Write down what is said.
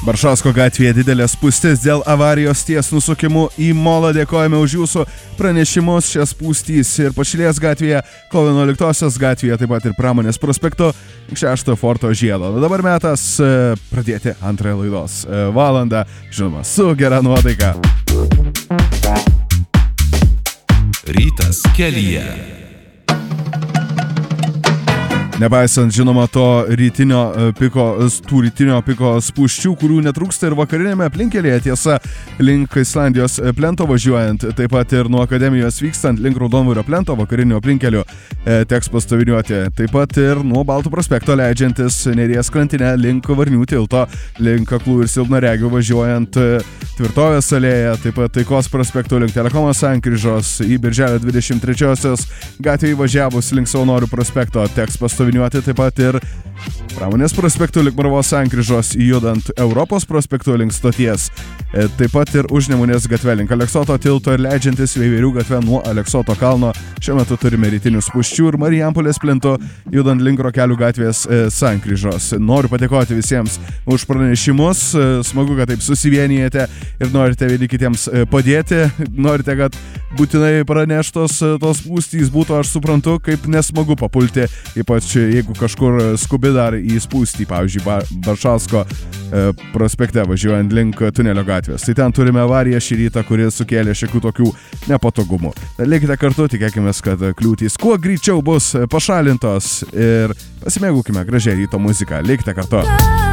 Baršausko gatvėje didelė spūstis dėl avarijos ties nusukimu į molą. Dėkojame už jūsų pranešimus. Šias spūstys ir Pašilės gatvėje, kovo 11 gatvėje, taip pat ir Pramonės prospekto 6 forto žiedo. Dabar metas pradėti antrąją laidos valandą, žinoma, su gera nuotaika. Rytas kelyje. Nepaisant, žinoma, to rytinio piko spūsčių, kurių netrūksta ir vakarinėme aplinkelėje, tiesa, link Islandijos plento važiuojant, taip pat ir nuo akademijos vykstant link Raudondvario plento vakarinių aplinkelių teks pastoviniuoti. Taip pat ir nuo Baltų prospekto leidžiantis Neries krantinę link Varnių tilto, link aklų ir silpnaregių važiuojant Tvirtovės alėją, taip pat Taikos prospekto link Telekomo sankryžos, į Birželio 23-osios gatvėje įvažiavus link Savanorių prospekto teks pastoviniuoti, taip pat ir Pramonės prospektų link Marvos sankryžos judant Europos prospektų link stoties, taip pat ir Užnemunės gatve link Aleksoto tilto ir leidžiantis Veiverių gatve nuo Aleksoto kalno. Šiuo metu turime rytinių spūsčių ir Marijampolės plentu judant link Rokelių gatvės sankryžos. Noriu padėkoti visiems už pranešimus, smagu, kad taip susivienijate ir norite vieni kitiems padėti, norite, kad būtinai praneštos tos spūstys būtų, aš suprantu, kaip nesmagu papulti, ypač jeigu kažkur skubi dar į spūstį, pavyzdžiui, Baršausko prospekte važiuojant link tunelio gatvės. Tai ten turime avariją šį rytą, kuri sukėlė šiokių tokių nepatogumų. Likite kartu, tikėkime, kad kliūtys kuo greičiau bus pašalintos ir pasimėgaukime gražią ryto muziką. Likite kartu.